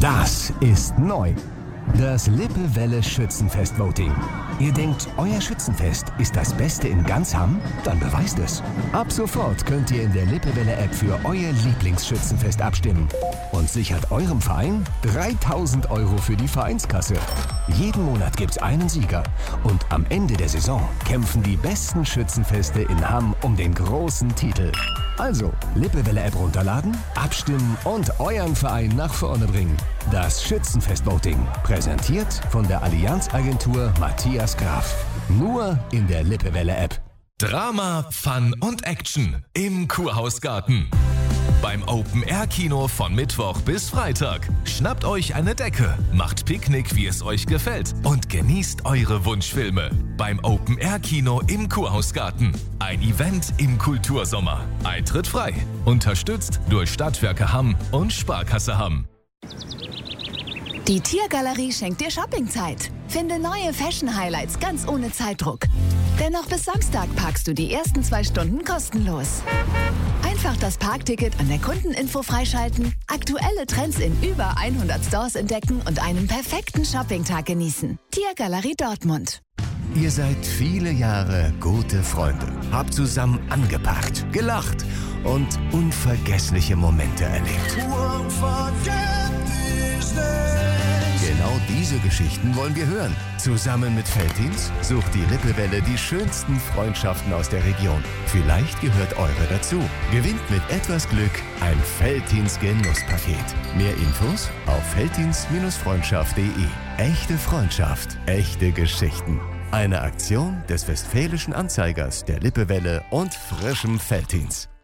Das ist neu. Das Lippewelle Schützenfest Voting. Ihr denkt, euer Schützenfest ist das Beste in ganz Hamm? Dann beweist es. Ab sofort könnt ihr in der Lippewelle App für euer Lieblingsschützenfest abstimmen und sichert eurem Verein 3.000 € für die Vereinskasse. Jeden Monat gibt's einen Sieger und am Ende der Saison kämpfen die besten Schützenfeste in Hamm um den großen Titel. Also, Lippewelle App runterladen, abstimmen und euren Verein nach vorne bringen. Das Schützenfest-Voting, präsentiert von der Allianz-Agentur Matthias Graf. Nur in der Lippewelle App. Drama, Fun und Action im Kurhausgarten. Beim Open-Air-Kino von Mittwoch bis Freitag. Schnappt euch eine Decke, macht Picknick, wie es euch gefällt und genießt eure Wunschfilme. Beim Open-Air-Kino im Kurhausgarten. Ein Event im Kultursommer. Eintritt frei. Unterstützt durch Stadtwerke Hamm und Sparkasse Hamm. Die Tiergalerie schenkt dir Shoppingzeit. Finde neue Fashion-Highlights ganz ohne Zeitdruck. Denn noch bis Samstag parkst du die ersten 2 Stunden kostenlos. Einfach das Parkticket an der Kundeninfo freischalten, aktuelle Trends in über 100 Stores entdecken und einen perfekten Shoppingtag genießen. Tiergalerie Dortmund. Ihr seid viele Jahre gute Freunde, habt zusammen angepackt, gelacht und unvergessliche Momente erlebt. Genau diese Geschichten wollen wir hören. Zusammen mit Veltins sucht die Lippewelle die schönsten Freundschaften aus der Region. Vielleicht gehört eure dazu. Gewinnt mit etwas Glück ein Veltins Genusspaket. Mehr Infos auf veltins-freundschaft.de. Echte Freundschaft, echte Geschichten. Eine Aktion des Westfälischen Anzeigers, der Lippewelle und frischem Veltins.